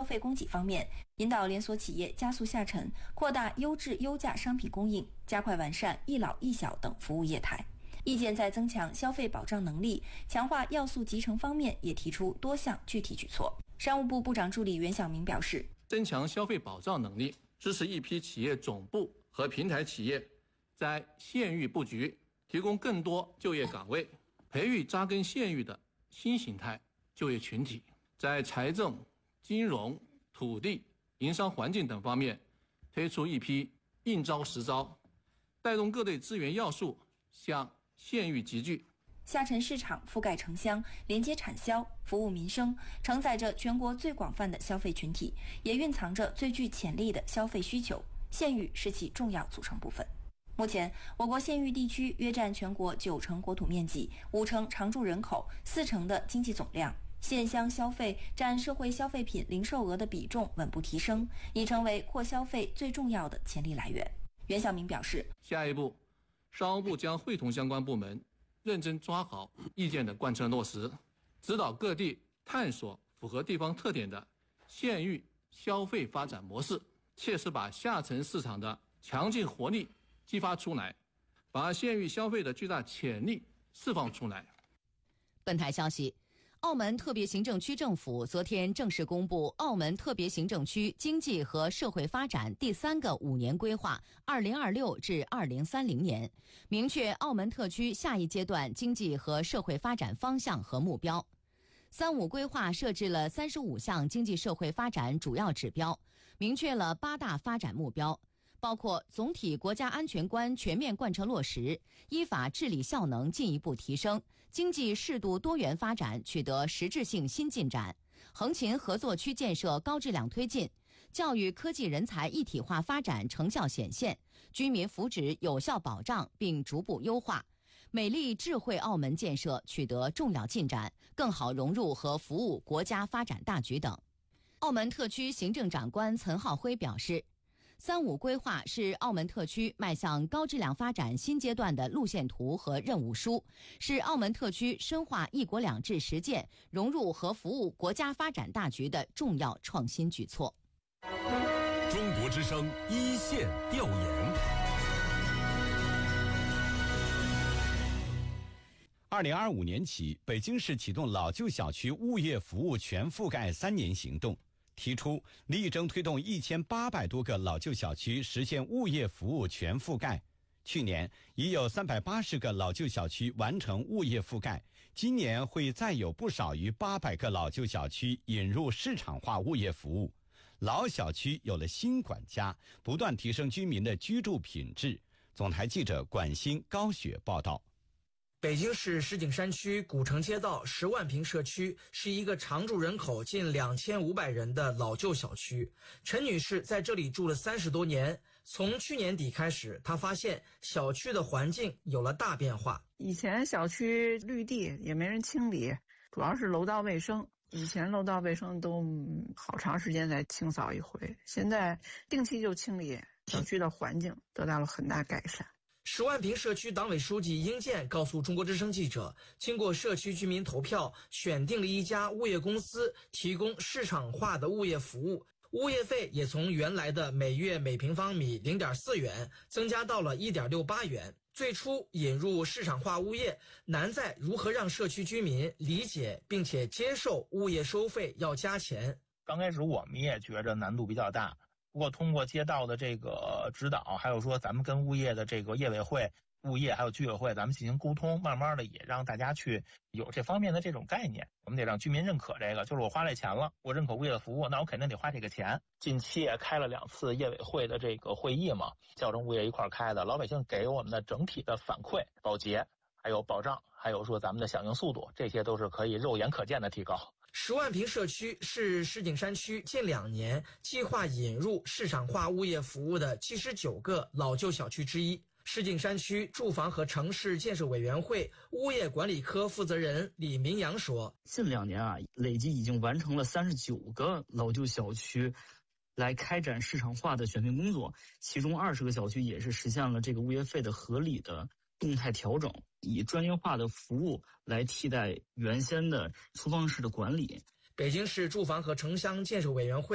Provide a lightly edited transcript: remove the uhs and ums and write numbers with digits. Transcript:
费供给方面，引导连锁企业加速下沉，扩大优质优价商品供应，加快完善一老一小等服务业态。意见在增强消费保障能力、强化要素集成方面也提出多项具体举措。商务部部长助理袁晓明表示， 增强消费保障能力，支持一批企业总部和平台企业在县域布局，提供更多就业岗位，培育扎根县域的新形态就业群体，在财政、金融、土地、营商环境等方面推出一批应招实招，带动各类资源要素向县域集聚。 下沉市场覆盖城乡，连接产销，服务民生，承载着全国最广泛的消费群体，也蕴藏着最具潜力的消费需求。县域是其重要组成部分。目前，我国县域地区约占全国9成国土面积，5成常住人口，4成的经济总量。县乡消费占社会消费品零售额的比重稳步提升，已成为扩消费最重要的潜力来源。袁晓明表示， 下一步，商务部将会同相关部门认真抓好意见的贯彻落实，指导各地探索符合地方特点的县域消费发展模式，切实把下沉市场的强劲活力激发出来，把县域消费的巨大潜力释放出来。 本台消息，澳门特别行政区政府昨天正式公布澳门特别行政区经济和社会发展第3个5年规划2026至2030年，明确澳门特区下一阶段经济和社会发展方向和目标。3-5规划设置了35项经济社会发展主要指标，明确了8大发展目标，包括总体国家安全观全面贯彻落实，依法治理效能进一步提升，经济适度多元发展取得实质性新进展，横琴合作区建设高质量推进，教育科技人才一体化发展成效显现，居民福祉有效保障并逐步优化，美丽智慧澳门建设取得重要进展，更好融入和服务国家发展大局等。澳门特区行政长官岑浩辉表示，3-5规划是澳门特区迈向高质量发展新阶段的路线图和任务书，是澳门特区深化一国两制实践、融入和服务国家发展大局的重要创新举措。 中国之声一线调研。 2025年起，北京市启动老旧小区物业服务全覆盖3年行动，提出力争推动1800多个老旧小区实现物业服务全覆盖。去年已有380个老旧小区完成物业覆盖，今年会再有不少于800个老旧小区引入市场化物业服务。老小区有了新管家，不断提升居民的居住品质。总台记者管欣、高雪报道。 北京市石景山区古城街道10万平社区是一个常住人口近2500人的老旧小区。陈女士在这里住了30多年，从去年底开始，她发现小区的环境有了大变化。 以前小区绿地也没人清理，主要是楼道卫生。以前楼道卫生都好长时间才清扫一回，现在定期就清理，小区的环境得到了很大改善。 10万平社区党委书记殷健告诉中国之声记者，经过社区居民投票，选定了一家物业公司提供市场化的物业服务，物业费也从原来的每月每平方米 0.4 元增加到了 1.68 元。最初引入市场化物业，难在如何让社区居民理解并且接受物业收费要加钱。 刚开始我们也觉着难度比较大，不过通过街道的这个指导，还有说咱们跟物业的这个业委会、物业还有居委会咱们进行沟通，慢慢的也让大家去有这方面的这种概念。我们得让居民认可这个，就是我花这钱了，我认可物业的服务，那我肯定得花这个钱。近期也开了2次业委会的这个会议嘛，叫成物业一块开的，老百姓给我们的整体的反馈、保洁还有保障，还有说咱们的响应速度，这些都是可以肉眼可见的提高。 10万平社区是石景山区近2年计划引入市场化物业服务的79个老旧小区之一。石景山区住房和城市建设委员会物业管理科负责人李明阳说， 近2年累计已经完成了39个老旧小区来开展市场化的选定工作，其中20个小区也是实现了这个物业费的合理的动态调整，以专业化的服务来替代原先的粗放式的管理。 北京市住房和城乡建设委员会